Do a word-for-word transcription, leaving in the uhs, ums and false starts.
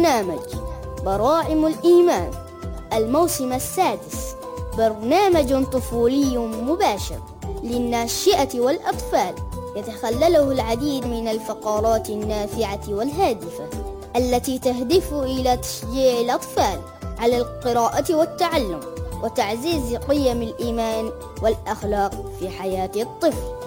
برنامج براعم الإيمان الموسم السادس، برنامج طفولي مباشر للناشئة والأطفال، يتخلله العديد من الفقرات النافعة والهادفة التي تهدف إلى تشجيع الأطفال على القراءة والتعلم وتعزيز قيم الإيمان والأخلاق في حياة الطفل.